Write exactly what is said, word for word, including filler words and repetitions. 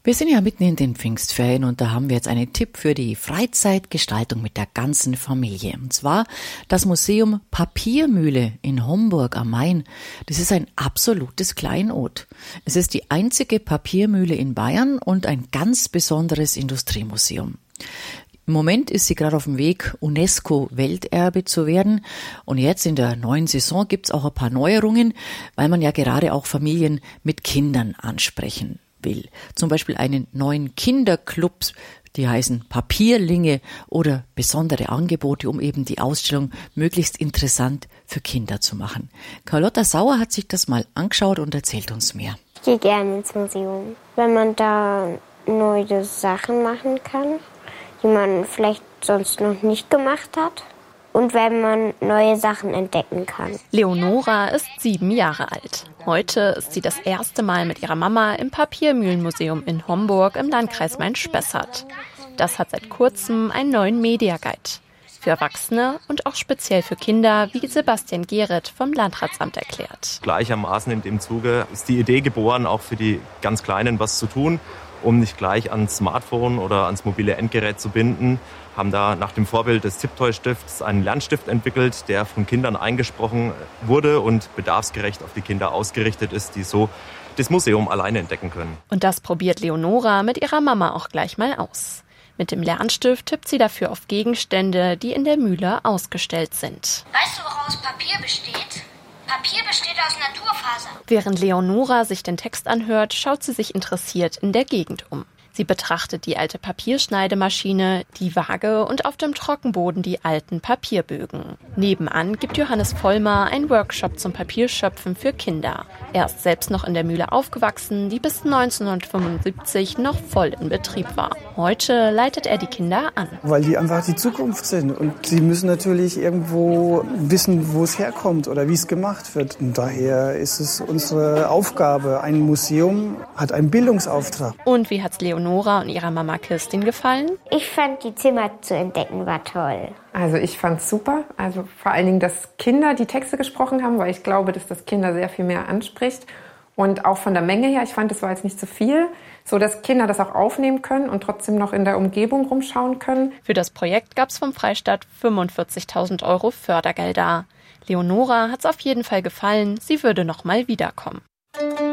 Wir sind ja mitten in den Pfingstferien und da haben wir jetzt einen Tipp für die Freizeitgestaltung mit der ganzen Familie. Und zwar das Museum Papiermühle in Homburg am Main. Das ist ein absolutes Kleinod. Es ist die einzige Papiermühle in Bayern und ein ganz besonderes Industriemuseum. Im Moment ist sie gerade auf dem Weg, UNESCO-Welterbe zu werden. Und jetzt in der neuen Saison gibt's auch ein paar Neuerungen, weil man ja gerade auch Familien mit Kindern ansprechen will. Zum Beispiel einen neuen Kinderclub, die heißen Papierlinge, oder besondere Angebote, um eben die Ausstellung möglichst interessant für Kinder zu machen. Carlotta Sauer hat sich das mal angeschaut und erzählt uns mehr. Ich gehe gerne ins Museum, wenn man da neue Sachen machen kann, die man vielleicht sonst noch nicht gemacht hat. Und wenn man neue Sachen entdecken kann. Leonora ist sieben Jahre alt. Heute ist sie das erste Mal mit ihrer Mama im Papiermühlenmuseum in Homburg im Landkreis Main-Spessart. Das hat seit kurzem einen neuen Media-Guide. Für Erwachsene und auch speziell für Kinder, wie Sebastian Gehret vom Landratsamt erklärt. Gleichermaßen in dem Zuge ist die Idee geboren, auch für die ganz Kleinen was zu tun, um nicht gleich ans Smartphone oder ans mobile Endgerät zu binden. Haben da nach dem Vorbild des Tiptoy-Stifts einen Lernstift entwickelt, der von Kindern eingesprochen wurde und bedarfsgerecht auf die Kinder ausgerichtet ist, die so das Museum alleine entdecken können. Und das probiert Leonora mit ihrer Mama auch gleich mal aus. Mit dem Lernstift tippt sie dafür auf Gegenstände, die in der Mühle ausgestellt sind. Weißt du, woraus Papier besteht? Papier besteht aus Naturfaser. Während Leonora sich den Text anhört, schaut sie sich interessiert in der Gegend um. Sie betrachtet die alte Papierschneidemaschine, die Waage und auf dem Trockenboden die alten Papierbögen. Nebenan gibt Johannes Vollmer einen Workshop zum Papierschöpfen für Kinder. Er ist selbst noch in der Mühle aufgewachsen, die bis neunzehnhundertfünfundsiebzig noch voll in Betrieb war. Heute leitet er die Kinder an. Weil die einfach die Zukunft sind und sie müssen natürlich irgendwo wissen, wo es herkommt oder wie es gemacht wird. Und daher ist es unsere Aufgabe. Ein Museum hat einen Bildungsauftrag. Und wie hat's Leonora und ihrer Mama Kirstin gefallen? Ich fand, die Zimmer zu entdecken war toll. Also ich fand's super. Also vor allen Dingen, dass Kinder die Texte gesprochen haben, weil ich glaube, dass das Kinder sehr viel mehr anspricht. Und auch von der Menge her, ich fand, es war jetzt nicht zu viel, so dass Kinder das auch aufnehmen können und trotzdem noch in der Umgebung rumschauen können. Für das Projekt gab's vom Freistaat fünfundvierzigtausend Euro Fördergelder. Leonora hat's auf jeden Fall gefallen. Sie würde noch mal wiederkommen.